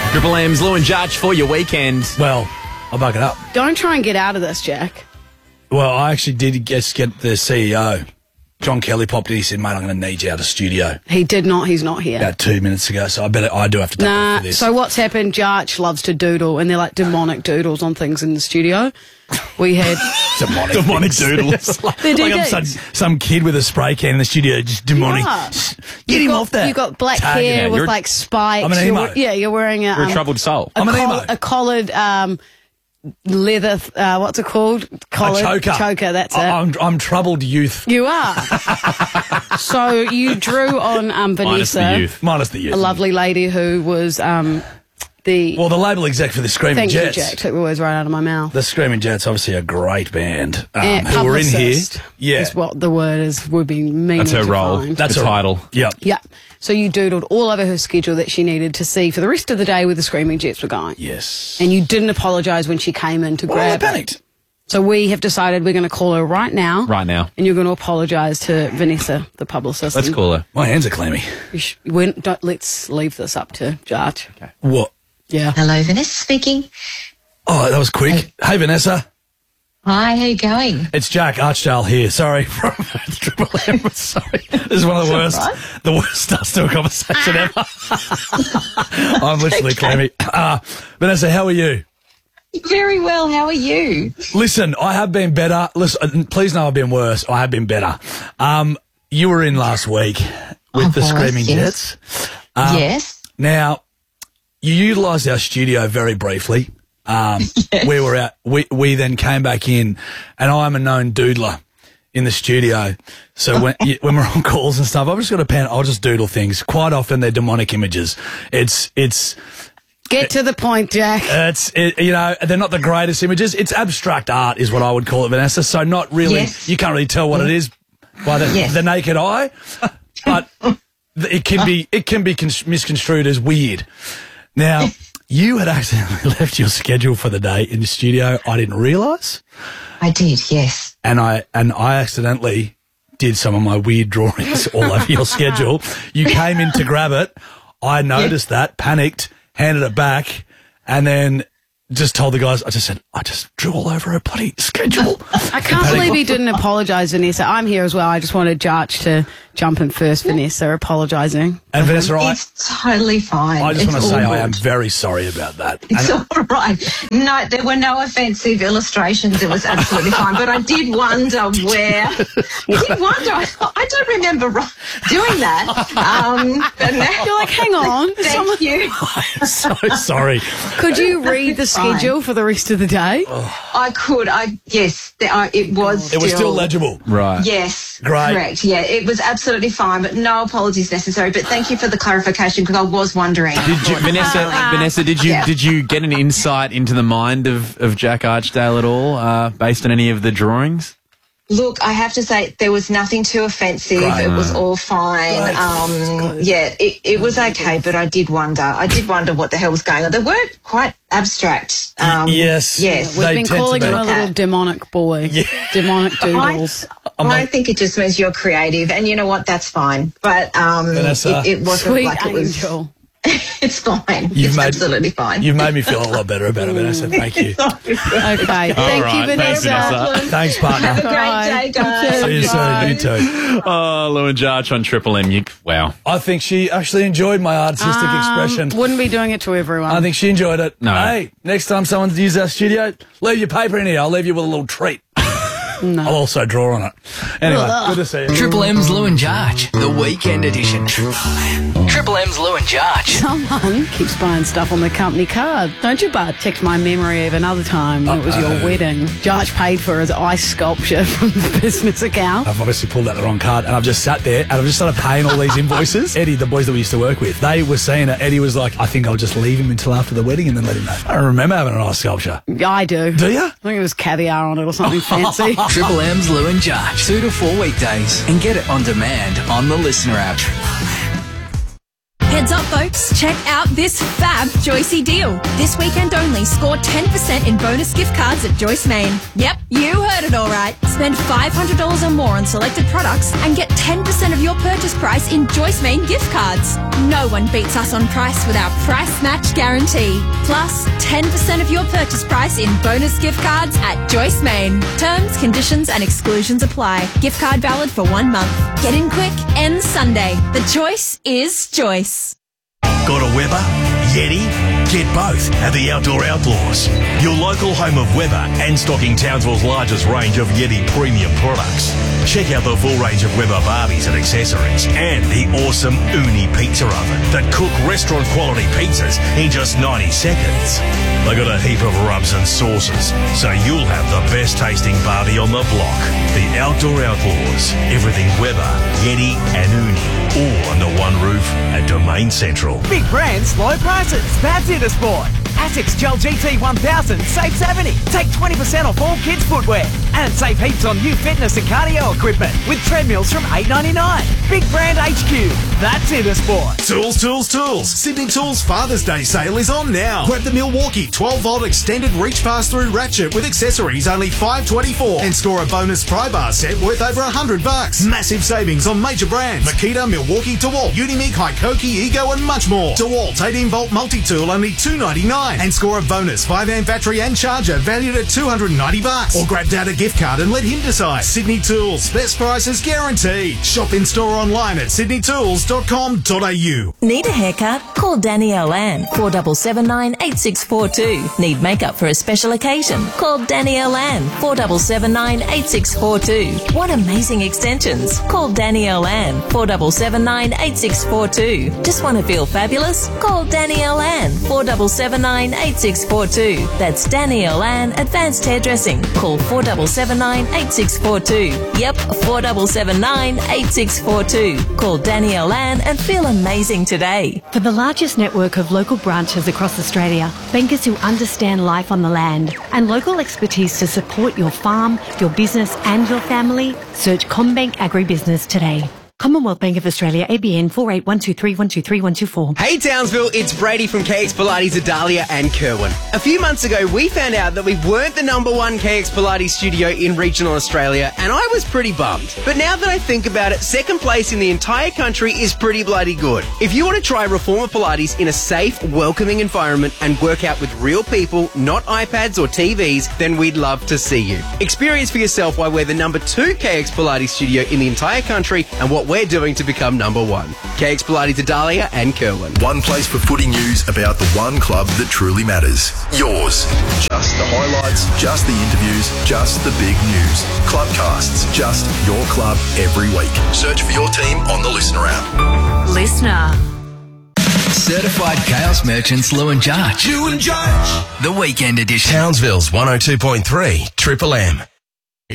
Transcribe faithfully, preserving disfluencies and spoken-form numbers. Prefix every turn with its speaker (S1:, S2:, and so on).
S1: Triple M's Lou and Judge for your weekend.
S2: Well, I'll bug it up.
S3: Don't try and get out of this, Jack.
S2: Well, I actually did just get the C E O, John Kelly, popped in. He said, mate, I'm going to need you out of studio.
S3: He did not. He's not here.
S2: About two minutes ago, so I bet I do have to take
S3: Nah,
S2: off for this.
S3: so what's happened, Jarch loves to doodle, and they're like demonic doodles on things in the studio. We had...
S2: demonic,
S1: demonic doodles.
S2: like,
S3: They do
S2: like I'm some,
S3: things.
S2: some kid with a spray can in the studio, just demonic.
S3: Yeah.
S2: Get
S3: You've
S2: him
S3: got,
S2: off that.
S3: You've got black
S2: Tag
S3: hair
S2: him.
S3: with
S1: You're-
S3: like spikes.
S2: I'm an
S3: You're
S2: emo.
S3: we- yeah, you're wearing a...
S1: You're
S3: um,
S1: a troubled soul.
S3: A,
S2: I'm an
S3: coll-
S2: emo.
S3: a collared... Um, leather... Uh, what's it called? Collared,
S2: a choker.
S3: Choker, that's it.
S2: I- I'm, I'm troubled youth.
S3: You are. So you drew on um,
S1: Minus
S3: Vanessa,
S1: the youth.
S2: Minus the youth.
S3: a lovely lady who was um, the...
S2: Well, the label exec for the Screaming
S3: Thank you,
S2: Jets.
S3: Jack. Took the words right out of my mouth.
S2: The Screaming Jets, obviously a great band. Um,
S3: And
S2: who were in here.
S3: publicist
S2: Yeah.
S3: is what the word is. Would be meaning
S1: That's her
S3: to
S1: role.
S3: find.
S2: That's
S1: the
S2: a-
S1: title.
S2: Yep.
S3: Yeah. So you doodled all over her schedule that she needed to see for the rest of the day where the Screaming Jets were going.
S2: Yes.
S3: And you didn't apologise when she came in to
S2: Well, I
S3: grab it.
S2: panicked.
S3: So we have decided we're going to call her right now.
S1: Right now.
S3: And you're going to apologise to Vanessa, the publicist.
S1: Let's
S3: And
S1: call her.
S2: My hands are clammy.
S3: you sh- we don't, let's leave this up to Jarch.
S1: Okay.
S2: What?
S3: Yeah.
S4: Hello, Vanessa speaking.
S2: Oh, that was quick. Hey, Vanessa.
S4: Hi, how you going?
S2: It's Jack Archdale here. Sorry. From Triple M. Sorry. This is one of the worst,
S4: right.
S2: the worst starts to a conversation ever. I'm literally clammy. Uh, Vanessa, how are you?
S4: Very well, how are you?
S2: Listen, I have been better. Listen, please know I've been worse. I have been better. Um, you were in last week with
S4: I
S2: the
S4: was,
S2: Screaming
S4: yes.
S2: Jets. Um,
S4: Yes.
S2: Now, you utilised our studio very briefly. Um, we were out. We we then came back in, and I'm a known doodler in the studio. So when you, when we're on calls and stuff, I've just got a pen. I'll just doodle things. Quite often they're demonic images. It's it's
S3: Get to the point, Jack.
S2: it's it, you know they're not the greatest images. It's abstract art, is what I would call it, Vanessa. So not really.
S4: Yes.
S2: You can't really tell what it is by the,
S4: Yes.
S2: the naked eye, but it can be it can be cons- misconstrued as weird. Now, you had accidentally left your schedule for the day in the studio. I didn't realise,
S4: I did, yes.
S2: and I and I accidentally did some of my weird drawings all over your schedule. You came in to grab it. I noticed that, panicked, handed it back, and then just told the guys. I just said, I just drew all over her bloody schedule.
S3: I can't believe he didn't apologise, Vanessa. I'm here as well. I just wanted Jarch to jump in first, Vanessa, apologising.
S2: And Vanessa, I,
S4: It's totally fine.
S2: I just
S4: It's
S2: want to say
S4: all
S2: I am
S4: good.
S2: very sorry about that.
S4: It's
S2: And-
S4: all right. No, there were no offensive illustrations. It was absolutely fine. But I did wonder where. I did wonder. I, I don't remember ro- doing that. Um, but now,
S3: You're like, hang on.
S4: thank
S3: someone-
S4: you.
S2: I'm so sorry.
S3: Could you read the
S4: fine.
S3: schedule for the rest of the day?
S4: I could. I yes. There, I, it was.
S2: It was still legible.
S1: Right.
S4: Yes,
S2: Great.
S4: correct. Yeah, it was absolutely fine, but no apologies necessary. But thank you for the clarification because I was wondering.
S1: Did you, Vanessa, Vanessa, did you
S4: Yeah.
S1: did you get an insight into the mind of, of Jack Archdale at all, uh, based on any of the drawings?
S4: Look, I have to say there was nothing too offensive.
S2: Great.
S4: It was all fine.
S2: Great.
S4: Um, yeah, it, it was okay, but I did wonder. I did wonder what the hell was going on. They were quite abstract. Um,
S2: Yes.
S4: Yes.
S3: We've
S2: They
S3: been
S2: tend to
S3: calling
S2: be.
S3: him a little demonic boy. Demonic doodles.
S4: I think it just means you're creative, and you know what? That's fine. But um,
S2: Vanessa.
S4: it, it wasn't
S3: Sweet
S4: like it was.
S3: angel.
S4: It's fine.
S2: You've
S4: it's
S2: made-
S4: absolutely fine.
S2: You've made me feel a lot better about it, Vanessa. Thank you.
S3: Okay. Thank you,
S1: right. Thanks,
S3: Vanessa.
S1: Vanessa.
S2: Thanks, partner.
S4: Have a great
S3: Bye.
S4: day, guys.
S2: See you soon. You too.
S1: Oh, Lou and Jarch on Triple M. You, wow.
S2: I think she actually enjoyed my artistic
S3: Um,
S2: expression.
S3: Wouldn't be doing it to everyone.
S2: I think she enjoyed it.
S1: No.
S2: Hey, next time someone uses our studio, leave your paper in here. I'll leave you with a little treat.
S3: No.
S2: I'll also draw on it. Anyway, good to see you.
S5: Triple M's Lou and Jarch, the weekend edition. Triple M's Lou and Jarch.
S3: Someone keeps buying stuff on the company card. Don't you, Bud? Checked my memory of another time when it was your wedding. Jarch paid for his ice sculpture from the business account.
S2: I've obviously pulled out the wrong card, and I've just sat there, and I've just started paying all these invoices. Eddie, the boys that we used to work with, they were saying it. Eddie was like, I think I'll just leave him until after the wedding and then let him know. I don't remember having an ice sculpture.
S3: I do.
S2: Do you?
S3: I think it was caviar on it or something fancy.
S5: Triple M's Lou and Jarch. Two to four weekdays. And get it on demand on the Listener app.
S6: Heads up, folks. Check out this fab Joycey deal. This weekend only, score ten percent in bonus gift cards at Joyce Main. Yep, you heard it all right. Spend five hundred dollars or more on selected products and get ten percent of your purchase price in Joyce Main gift cards. No one beats us on price with our price match guarantee. Plus, ten percent of your purchase price in bonus gift cards at Joyce Main. Terms, conditions and exclusions apply. Gift card valid for one month. Get in quick, ends Sunday. The choice is Joyce.
S7: Got a Weber? Yeti? Get both at the Outdoor Outlaws, your local home of Weber and stocking Townsville's largest range of Yeti premium products. Check out the full range of Weber Barbies and accessories and the awesome Uni pizza oven that cook restaurant quality pizzas in just ninety seconds. They got a heap of rubs and sauces, so you'll have the best tasting Barbie on the block. The Outdoor Outlaws, everything Weber, Yeti and Uni, all under one roof at Domain Central.
S8: Big brands, low prices. That's Intersport. Asics Gel G T one thousand, save seventy. Take twenty percent off all kids' footwear. And save heaps on new fitness and cardio equipment with treadmills from eight ninety-nine. Big brand H Q. That's Intersport.
S9: Tools, tools, tools. Sydney Tools Father's Day sale is on now. Grab the Milwaukee twelve volt extended reach pass-through ratchet with accessories only five twenty-four and score a bonus pry bar set worth over one hundred bucks. Massive savings on major brands. Makita, Milwaukee, DeWalt, Unimig, Hikoki, Ego and much more. DeWalt eighteen volt multi-tool only two ninety-nine and score a bonus five amp battery and charger valued at two hundred ninety bucks. Or grab Dad a gift card and let him decide. Sydney Tools, best prices guaranteed. Shop in store online at sydney tools dot com dot a u.
S10: Need a haircut? Call Danielle Ann, four seven seven nine, eight six four two. Need makeup for a special occasion? Call Danielle Ann, four seven seven nine, eight six four two. Want amazing extensions? Call Danielle Ann, four seven seven nine, eight six four two. Just want to feel fabulous? Call Danielle Ann, four seven seven nine, eight six four two. That's Danielle Ann Advanced Hairdressing. Call four seven seven nine, eight six four two. Yep, four seven seven nine, eight six four two. Call Danielle Ann and feel amazing today.
S11: For the largest network of local branches across Australia, bankers who understand life on the land and local expertise to support your farm, your business and your family, search CommBank Agribusiness today. Commonwealth Bank of Australia, A B N four eight one two three one two three one two four.
S12: Hey Townsville, it's Brady from K X Pilates Adalia and Kerwin. A few months ago, we found out that we weren't the number one K X Pilates studio in regional Australia, and I was pretty bummed. But now that I think about it, second place in the entire country is pretty bloody good. If you want to try Reformer Pilates in a safe, welcoming environment and work out with real people, not iPads or T Vs, then we'd love to see you. Experience for yourself why we're the number two K X Pilates studio in the entire country and what we're doing to become number one. K X Pilates Adalia and Kerwin.
S13: One place for footy news about the one club that truly matters. Yours. Just the highlights, just the interviews, just the big news. Clubcasts, just your club every week. Search for your team on the Listener app.
S5: Listener. Certified Chaos Merchants Lou and Judge.
S9: Lou and Judge.
S5: The Weekend Edition.
S7: Townsville's one oh two point three Triple M.